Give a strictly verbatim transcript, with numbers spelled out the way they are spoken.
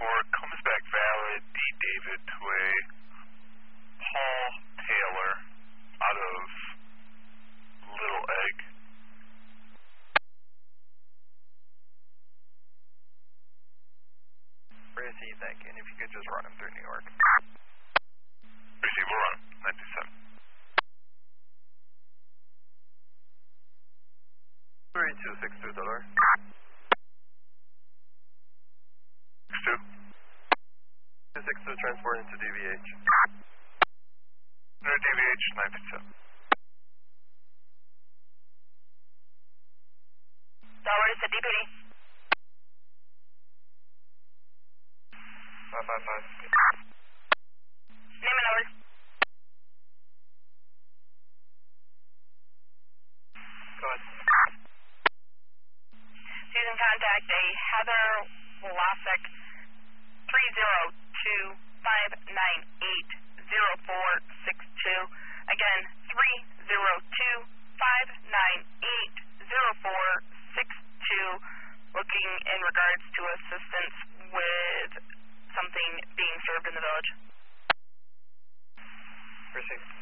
for Combsback Valley, D. David Tway, Paul Taylor, out of Little Egg. Receive, thank you. And if you could just run him through New York. Receive, we'll run. nine two seven. three two six two, Dollar. six two. two six two, transporting to D V H. No, D V H, nine two seven. Dollar is the D P D. five five five. Name and number. Go ahead. Susan, contact a Heather Vlasic, three zero two, five nine eight, zero four six two. Again, three zero two, five nine eight, zero four six two. Looking in regards to assistance with something being served in the village. Receive.